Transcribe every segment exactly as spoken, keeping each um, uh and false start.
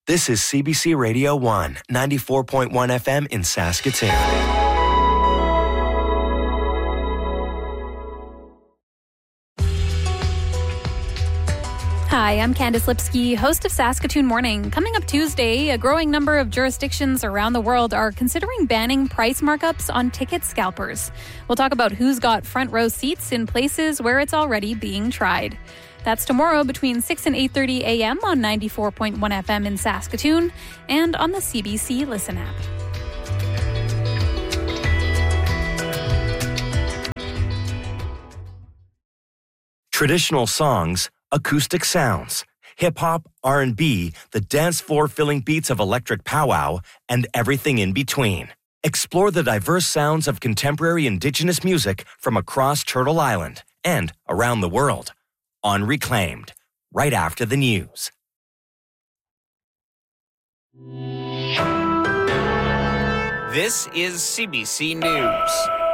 This is C B C Radio one, ninety-four point one F M in Saskatoon. Hi, I'm Candice Lipsky, host of Saskatoon Morning. Coming up Tuesday, a growing number of jurisdictions around the world are considering banning price markups on ticket scalpers. We'll talk about who's got front row seats in places where it's already being tried. That's tomorrow between six and eight thirty a.m. on ninety-four point one F M in Saskatoon and on the C B C Listen app. Traditional songs, acoustic sounds, hip-hop, R and B, the dance floor-filling beats of electric powwow, and everything in between. Explore the diverse sounds of contemporary Indigenous music from across Turtle Island and around the world. On Reclaimed, right after the news. This is C B C News.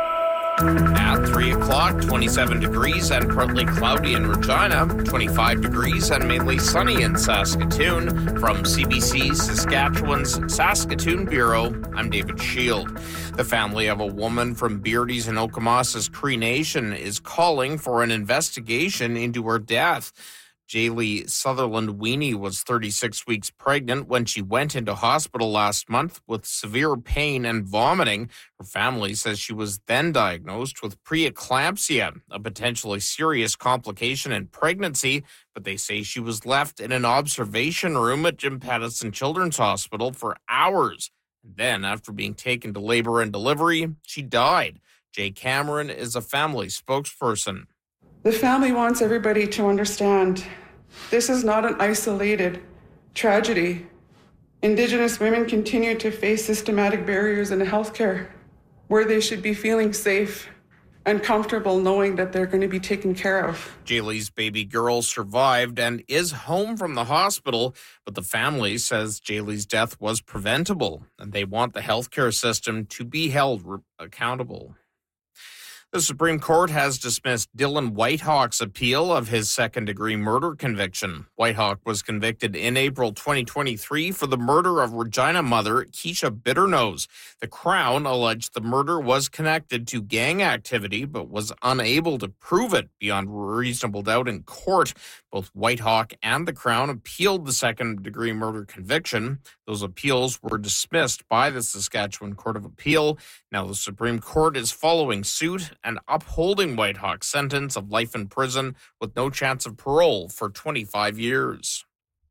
At three o'clock, twenty-seven degrees and partly cloudy in Regina, twenty-five degrees and mainly sunny in Saskatoon. From C B C Saskatchewan's Saskatoon Bureau, I'm David Shield. The family of a woman from Beardy's in Okamassa's Cree Nation is calling for an investigation into her death. Jaylee Sutherland Weenie was thirty-six weeks pregnant when she went into hospital last month with severe pain and vomiting. Her family says she was then diagnosed with preeclampsia, a potentially serious complication in pregnancy, but they say she was left in an observation room at Jim Pattison Children's Hospital for hours. Then, after being taken to labor and delivery, she died. Jay Cameron is a family spokesperson. The family wants everybody to understand this is not an isolated tragedy. Indigenous women continue to face systematic barriers in healthcare where they should be feeling safe and comfortable knowing that they're going to be taken care of. Jaylee's baby girl survived and is home from the hospital, but the family says Jaylee's death was preventable and they want the healthcare system to be held re- accountable. The Supreme Court has dismissed Dylan Whitehawk's appeal of his second-degree murder conviction. Whitehawk was convicted in April twenty twenty-three for the murder of Regina mother Keisha Bitternose. The Crown alleged the murder was connected to gang activity, but was unable to prove it beyond reasonable doubt in court. Both Whitehawk and the Crown appealed the second-degree murder conviction. Those appeals were dismissed by the Saskatchewan Court of Appeal. Now the Supreme Court is following suit and upholding Whitehawk's sentence of life in prison with no chance of parole for twenty-five years.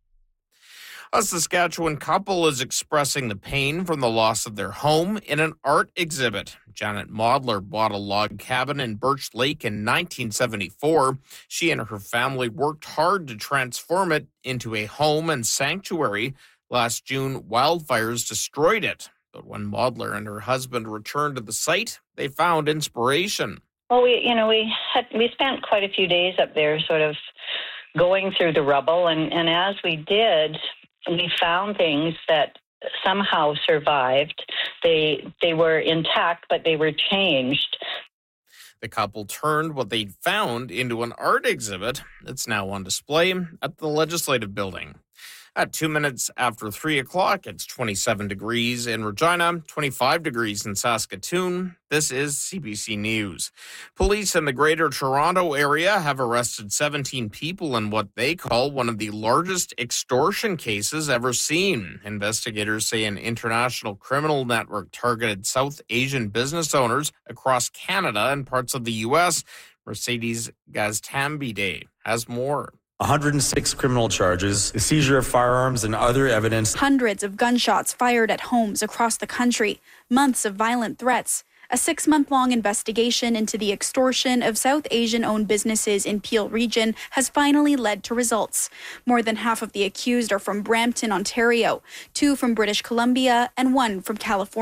A Saskatchewan couple is expressing the pain from the loss of their home in an art exhibit. Janet Modler bought a log cabin in Birch Lake in nineteen seventy-four. She and her family worked hard to transform it into a home and sanctuary. Last June, wildfires destroyed it. But when Modler and her husband returned to the site, they found inspiration. Well, we, you know, we had we spent quite a few days up there sort of going through the rubble. And, and as we did, we found things that somehow survived. They they were intact, but they were changed. The couple turned what they'd found into an art exhibit. It's now on display at the Legislative Building. At two minutes after three o'clock, it's twenty-seven degrees in Regina, twenty-five degrees in Saskatoon. This is C B C News. Police in the Greater Toronto Area have arrested seventeen people in what they call one of the largest extortion cases ever seen. Investigators say an international criminal network targeted South Asian business owners across Canada and parts of the U S. Mercedes Gaztambide has more. one hundred six criminal charges, the seizure of firearms and other evidence. Hundreds of gunshots fired at homes across the country, months of violent threats. A six-month-long investigation into the extortion of South Asian-owned businesses in Peel Region has finally led to results. More than half of the accused are from Brampton, Ontario, two from British Columbia, and one from California.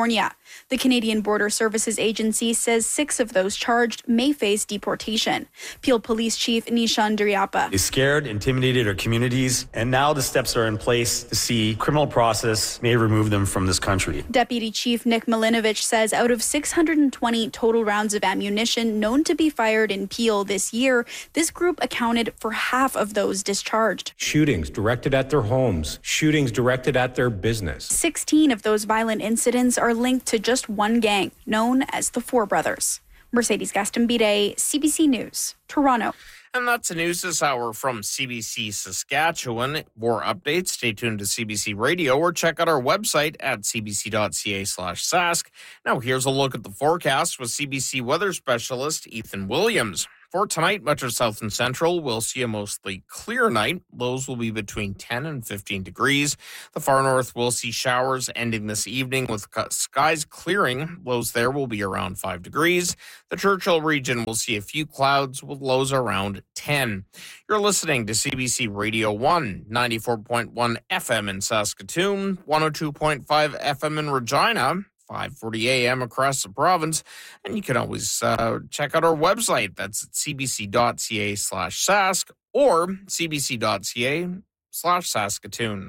The Canadian Border Services Agency says six of those charged may face deportation. Peel Police Chief Nishan Duryappa. They scared, intimidated our communities, and now the steps are in place to see criminal process may remove them from this country. Deputy Chief Nick Milinovich says out of six hundred twenty total rounds of ammunition known to be fired in Peel this year, this group accounted for half of those discharged. Shootings directed at their homes, shootings directed at their business. sixteen of those violent incidents are linked to just one gang, known as the Four Brothers. Mercedes Gaston-Bide, C B C News, Toronto. And that's the news this hour from C B C Saskatchewan. More updates, stay tuned to C B C Radio or check out our website at cbc.ca slash sask. Now here's a look at the forecast with C B C weather specialist Ethan Williams. For tonight, Metro South and Central will see a mostly clear night. Lows will be between ten and fifteen degrees. The far north will see showers ending this evening with skies clearing. Lows there will be around five degrees. The Churchill region will see a few clouds with lows around ten. You're listening to C B C Radio one, ninety-four point one F M in Saskatoon, one oh two point five F M in Regina, five forty A M across the province. And you can always uh, check out our website. That's at cbc.ca slash sask or cbc.ca slash Saskatoon.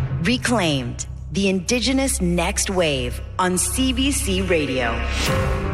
Reclaimed, the Indigenous Next Wave on C B C Radio.